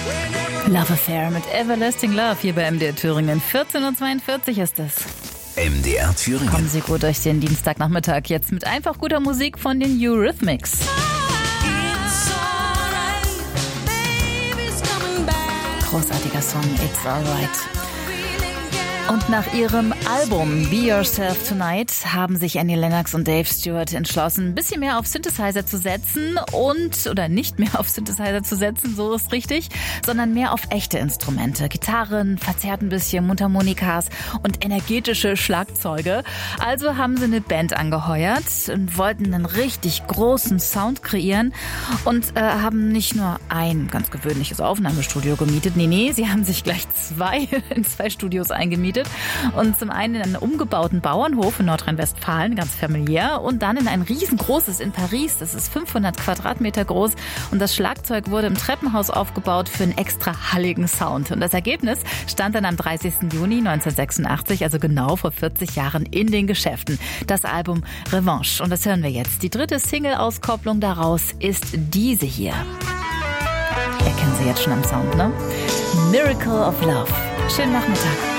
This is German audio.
Love Affair mit Everlasting Love hier bei MDR Thüringen. 14:42 Uhr ist es. MDR Thüringen. Kommen Sie gut durch den Dienstagnachmittag jetzt mit einfach guter Musik von den Eurythmics. Großartiger Song, It's Alright. Und nach ihrem Album Be Yourself Tonight haben sich Annie Lennox und Dave Stewart entschlossen, ein bisschen mehr auf Synthesizer zu setzen oder nicht mehr auf Synthesizer zu setzen, so ist richtig, sondern mehr auf echte Instrumente. Gitarren, verzerrt ein bisschen Mundharmonikas und energetische Schlagzeuge. Also haben sie eine Band angeheuert und wollten einen richtig großen Sound kreieren und haben nicht nur ein ganz gewöhnliches Aufnahmestudio gemietet. Nee, sie haben sich gleich in zwei Studios eingemietet. Und zum einen in einen umgebauten Bauernhof in Nordrhein-Westfalen, ganz familiär, und dann in ein riesengroßes in Paris, das ist 500 Quadratmeter groß, und das Schlagzeug wurde im Treppenhaus aufgebaut für einen extra halligen Sound. Und das Ergebnis stand dann am 30. Juni 1986, also genau vor 40 Jahren, in den Geschäften. Das Album Revanche. Und das hören wir jetzt. Die dritte Single-Auskopplung daraus ist diese hier. Erkennen Sie jetzt schon am Sound, ne? Miracle of Love. Schönen Nachmittag.